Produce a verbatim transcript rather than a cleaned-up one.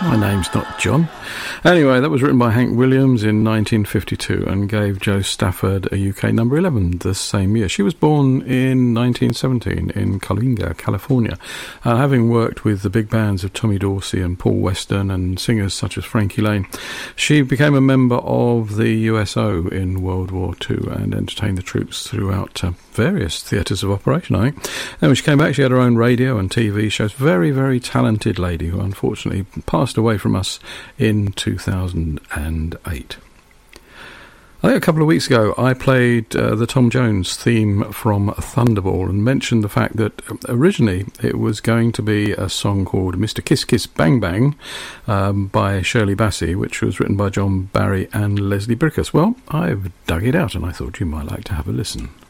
My name's not John. Anyway, that was written by Hank Williams in nineteen fifty-two and gave Jo Stafford a U K number eleven the same year. She was born in nineteen seventeen in Coalinga, California. And having worked with the big bands of Tommy Dorsey and Paul Weston and singers such as Frankie Lane, she became a member of the U S O in World War Two and entertained the troops throughout uh, various theatres of operation, I think. And when she came back, she had her own radio and T V shows. Very, very talented lady who unfortunately passed away from us in two thousand eight. I think a couple of weeks ago I played uh, the Tom Jones theme from Thunderball and mentioned the fact that originally it was going to be a song called Mister Kiss Kiss Bang Bang um, by Shirley Bassey, which was written by John Barry and Leslie Bricusse. Well, I've dug it out and I thought you might like to have a listen.